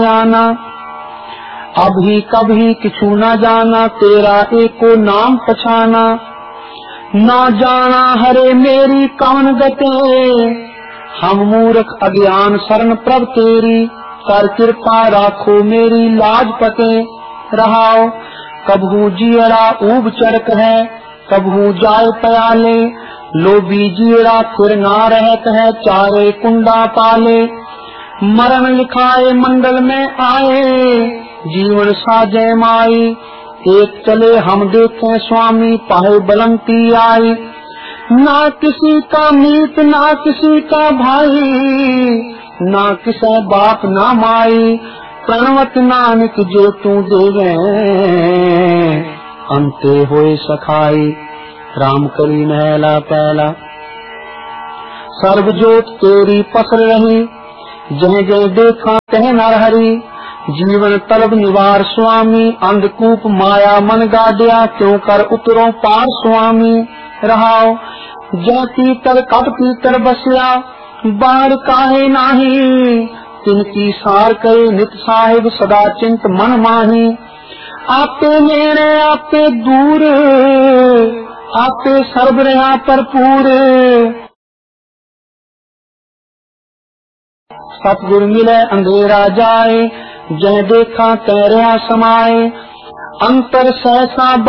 जाना, अभी कभी किछु न जाना, तेरा एको नाम पछाना। ना जाना हरे मेरी कौन गते, हम मूर्ख अज्ञान शरण प्रभ तेरी। कर कृपा राखो मेरी लाज पते, रहाओ कबहू जियरा ऊब चरक है, कबहू जाय पयाले। लोभी जियरा फिर ना रहत है, चारे कुंडा पाले। मरण लिखाए मंडल में आए, जीवन साजय माई। एक चले हम देखें स्वामी, पाहे बलंती आई। ना किसी का मीत ना किसी का भाई, ना किसे बाप ना माई। प्रणवत नानक जो तू देवे, अंते होए सखाई। राम करी नहला पहला, सर्वजोत तेरी पसर रही। जय जय देखा कह नर हरि, जीवन तलब निवार स्वामी। अंधकूप माया मन गाड़िया, क्यों कर उतरो पार स्वामी। रहाओ जय पीतर कट पीतर बसिया, बाढ़ काहे नाही। तिनकी सार करे नित साहिब, सदा चिंत मन माही। आपे नेड़े आपे दूर, आपे सर्व रहा भरपूर। सतगुरु मिले अंधेरा जाए, जय देखा कह रहा समाए। अंतर सहसा